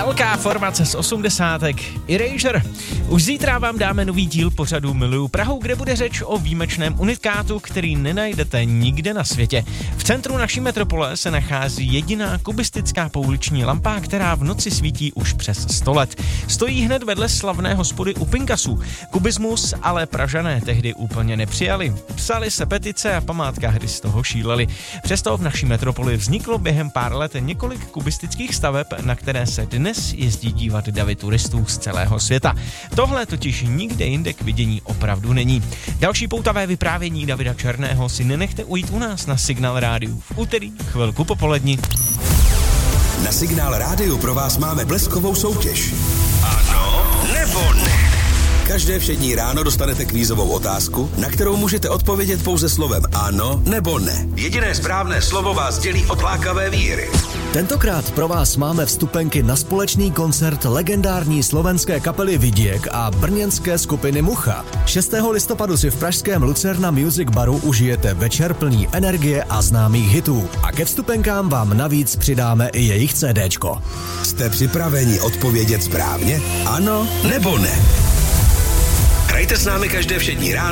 Velká formace z 80. Erasure. Už zítra vám dáme nový díl pořadu Miluju Prahu, kde bude řeč o výjimečném unikátu, který nenajdete nikde na světě. V centru naší metropole se nachází jediná kubistická pouliční lampa, která v noci svítí už přes 100 let. Stojí hned vedle slavné hospody u Pinkasů. Kubismus ale Pražané tehdy úplně nepřijali. Psali se petice a památkáři z toho šíleli. Přesto v naší metropoli vzniklo během pár let několik kubistických staveb, na které se dnes jezdí dívat davy turistů z celého světa. Tohle totiž nikde jinde k vidění opravdu není. Další poutavé vyprávění Davida Černého si nenechte ujít u nás na Signál Rádiu v úterý chvilku po poledni. Na Signál Rádiu pro vás máme bleskovou soutěž. Ano nebo ne? Každé všední ráno dostanete kvízovou otázku, na kterou můžete odpovědět pouze slovem ano nebo ne. Jediné správné slovo vás dělí od lákavé výhry. Tentokrát pro vás máme vstupenky na společný koncert legendární slovenské kapely Vidiek a brněnské skupiny Mucha. 6. listopadu si v pražském Lucerna Music Baru užijete večer plný energie a známých hitů. A ke vstupenkám vám navíc přidáme i jejich CDčko. Jste připraveni odpovědět správně? Ano nebo ne? Hrajte s námi každé všední ráno